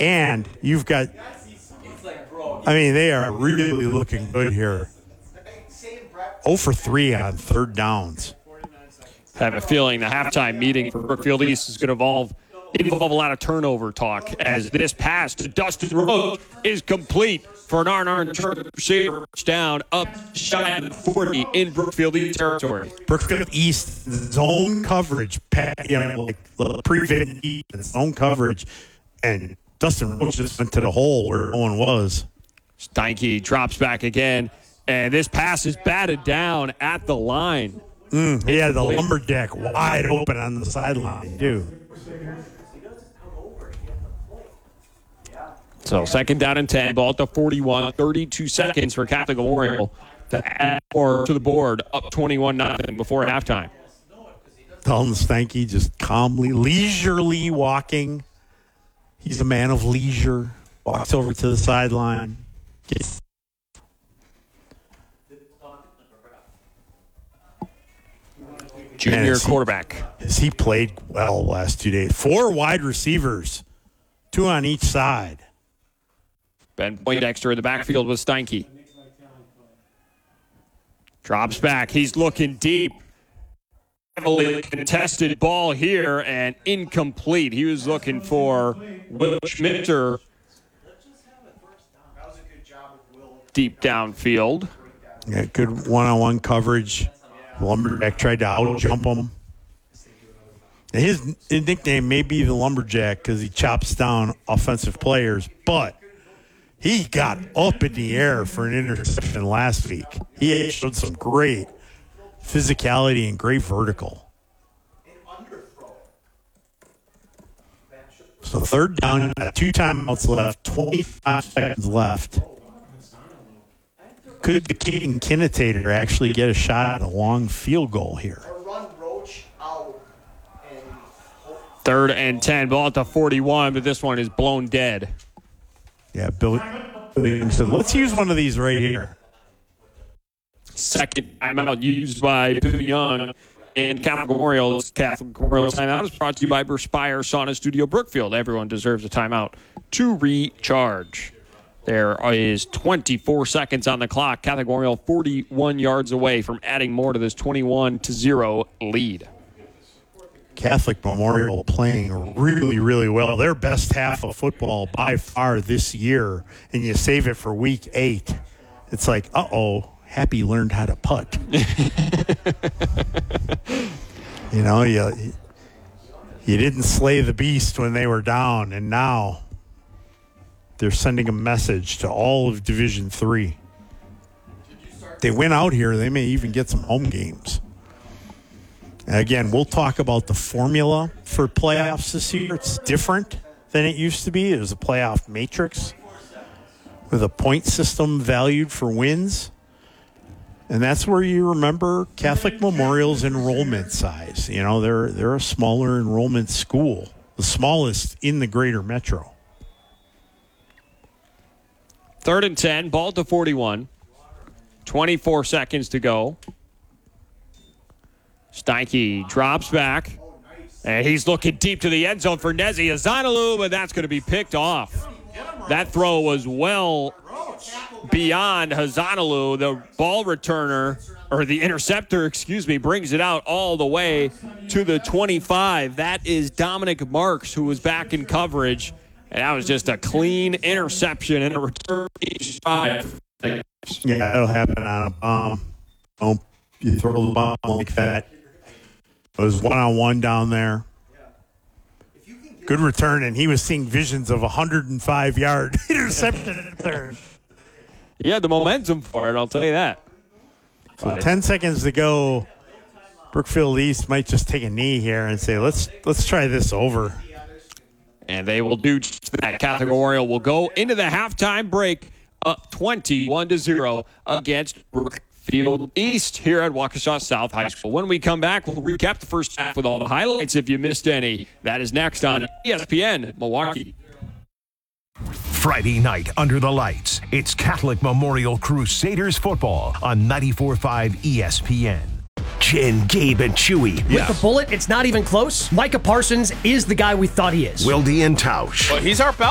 And you've got, they are really looking good here. 0 for 3 on third downs. I have a feeling the halftime meeting for Brookfield East is going to involve a lot of turnover talk, as this pass to Dustin Roach is complete for an R&R receiver. Down up shy at 40 in Brookfield East territory. Brookfield East zone coverage, prevent zone coverage, and Dustin Roach just went to the hole where no one was. Steinke drops back again, and this pass is batted down at the line. Yeah, the lumberjack wide open on the sideline, too. So 2nd down and 10, ball at the 41, 32 seconds for Catholic Memorial to add more to the board, up 21-0 before halftime. Dalton Steinke just calmly, leisurely walking. He's a man of leisure. Walks over to the sideline. Junior quarterback. Has he played well the last 2 days? 4 wide receivers, 2 on each side. Ben Poindexter in the backfield with Steinke. Drops back. He's looking deep. Heavily contested ball here and incomplete. He was looking for Will Schmitter deep downfield. Yeah, good one-on-one coverage. Lumberjack tried to out-jump him. His nickname may be the Lumberjack because he chops down offensive players, but he got up in the air for an interception last week. He showed some great physicality and great vertical. So 3rd down, 2 timeouts left, 25 seconds left. Could the King Kinnitator actually get a shot at a long field goal here? 3rd and 10, ball at the 41, but this one is blown dead. Yeah, Billy said, let's use one of these right here. 2nd timeout used by Billy Young and Catholic Memorial. Catholic Memorial timeout is brought to you by Perspire Sauna Studio Brookfield. Everyone deserves a timeout to recharge. There is 24 seconds on the clock. Catholic Memorial 41 yards away from adding more to this 21-0 lead. Catholic Memorial playing really, really well. Their best half of football by far this year, and you save it for week 8. It's like, Happy learned how to putt. You didn't slay the beast when they were down, and now they're sending a message to all of Division III. They win out here, they may even get some home games. And again, we'll talk about the formula for playoffs this year. It's different than it used to be. It was a playoff matrix with a point system valued for wins. And that's where you remember Catholic Memorial's enrollment size. They're a smaller enrollment school, the smallest in the greater metro. 3rd and 10, ball to 41. 24 seconds to go. Steinke drops back, and he's looking deep to the end zone for Nezi Azanalu, but that's going to be picked off. That throw was well beyond Hazanalu. The ball returner, or the interceptor, brings it out all the way to the 25. That is Dominic Marks, who was back in coverage. And that was just a clean interception and a return each drive. Yeah, it'll happen on a bomb. You throw the bomb like that. It was one-on-one down there. Good return, and he was seeing visions of 105-yard interception. He had the momentum for it, I'll tell you that. So 10 seconds to go. Brookfield East might just take a knee here and say, let's try this over. And they will do just that. Catholic Memorial will go into the halftime break up 21-0 against Brookfield East here at Waukesha South High School. When we come back, we'll recap the first half with all the highlights if you missed any. That is next on ESPN Milwaukee. Friday night under the lights, it's Catholic Memorial Crusaders football on 94.5 ESPN. Jen, Gabe, and Chewy. With the bullet, it's not even close. Micah Parsons is the guy we thought he is. Wildy and Tausch. Well, he's our bell.